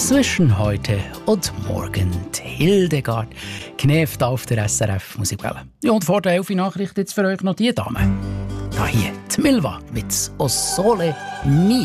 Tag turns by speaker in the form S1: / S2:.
S1: zwischen heute und morgen. Die Hildegard Kneft auf der SRF Musikwelle. Ja, und vor der 11 Nachricht jetzt für euch noch die Dame. Da hier, die Milva mit O Sole Mio.